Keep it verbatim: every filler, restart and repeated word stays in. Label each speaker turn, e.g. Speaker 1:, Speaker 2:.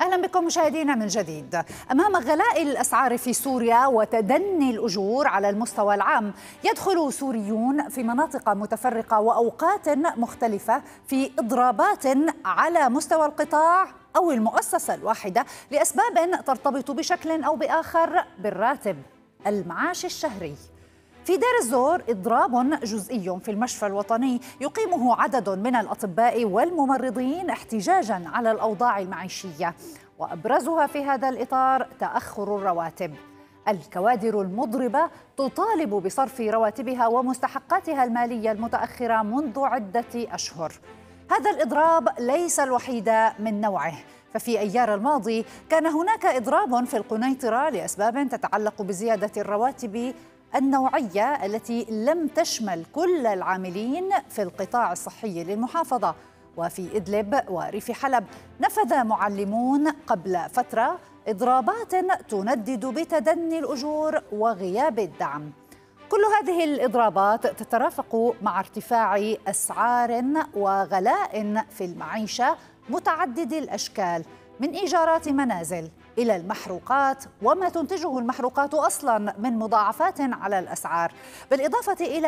Speaker 1: أهلا بكم مشاهدينا من جديد. أمام غلاء الأسعار في سوريا وتدني الأجور على المستوى العام، يدخل سوريون في مناطق متفرقة وأوقات مختلفة في إضرابات على مستوى القطاع أو المؤسسة الواحدة لأسباب ترتبط بشكل أو بآخر بالراتب، المعاش الشهري. في دير الزور إضراب جزئي في المشفى الوطني يقيمه عدد من الأطباء والممرضين احتجاجاً على الأوضاع المعيشية، وأبرزها في هذا الإطار تأخر الرواتب. الكوادر المضربة تطالب بصرف رواتبها ومستحقاتها المالية المتأخرة منذ عدة أشهر. هذا الإضراب ليس الوحيد من نوعه، ففي أيار الماضي كان هناك إضراب في القنيطرة لأسباب تتعلق بزيادة الرواتب النوعية التي لم تشمل كل العاملين في القطاع الصحي للمحافظة. وفي إدلب وريف حلب نفذ معلمون قبل فترة إضرابات تندد بتدني الأجور وغياب الدعم. كل هذه الإضرابات تترافق مع ارتفاع أسعار وغلاء في المعيشة متعدد الأشكال، من إيجارات منازل إلى المحروقات وما تنتجه المحروقات أصلاً من مضاعفات على الأسعار، بالإضافة إلى